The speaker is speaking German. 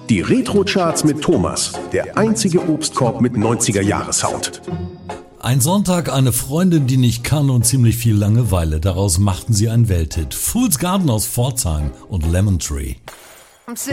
Die Retro-Charts mit Thomas, der einzige Obstkorb mit 90er-Jahre-Sound. Ein Sonntag, eine Freundin, die nicht kann und ziemlich viel Langeweile. Daraus machten sie einen Welthit. Fool's Garden aus Pforzheim und Lemon Tree.